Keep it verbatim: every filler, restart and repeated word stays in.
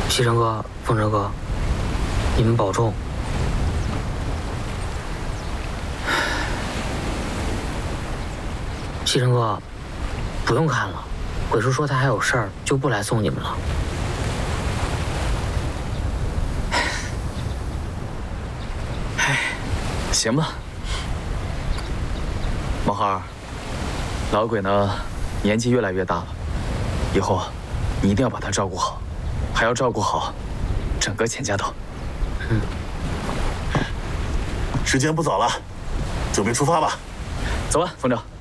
西城哥、凤哲哥，你们保重。西城哥，不用看了，鬼叔说他还有事儿，就不来送你们了。 哎，行吧。毛孩，老鬼呢，年纪越来越大了，以后你一定要把他照顾好，还要照顾好整个钱家头。 嗯。 时间不早了，准备出发吧。 走吧，凤哲。